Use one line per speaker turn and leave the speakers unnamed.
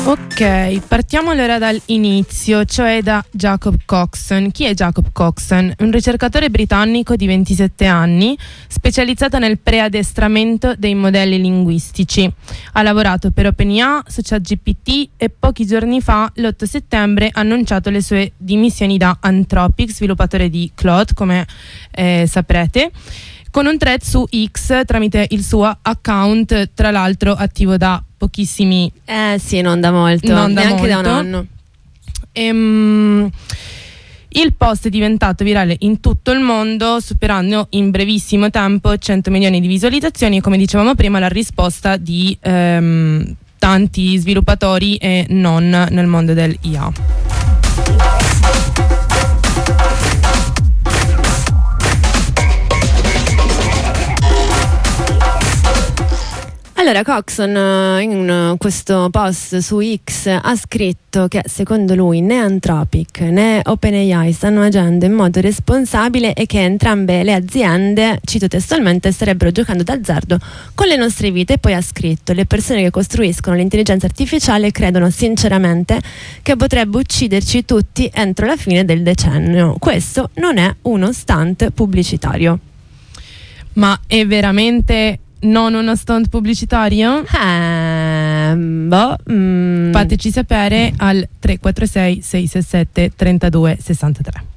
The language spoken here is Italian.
Ok, partiamo allora dall'inizio, cioè da Jacob Coxon. Chi è Jacob Coxon? Un ricercatore britannico di 27 anni, specializzato nel preaddestramento dei modelli linguistici. Ha lavorato per OpenAI su ChatGPT e pochi giorni fa, l'8 settembre, ha annunciato le sue dimissioni da Anthropic, sviluppatore di Claude, come saprete, con un thread su X tramite il suo account, tra l'altro attivo da pochissimi.
Sì, non da molto, neanche da un anno.
Il post è diventato virale in tutto il mondo, superando in brevissimo tempo 100 milioni di visualizzazioni e, come dicevamo prima, la risposta di tanti sviluppatori e non nel mondo dell'IA.
Allora, Coxon in questo post su X ha scritto che secondo lui né Anthropic né OpenAI stanno agendo in modo responsabile e che entrambe le aziende, cito testualmente, starebbero giocando d'azzardo con le nostre vite. E poi ha scritto: le persone che costruiscono l'intelligenza artificiale credono sinceramente che potrebbe ucciderci tutti entro la fine del decennio. Questo non è uno stunt pubblicitario.
Ma è veramente non uno stunt pubblicitario? Fateci sapere al 346 667 32 63.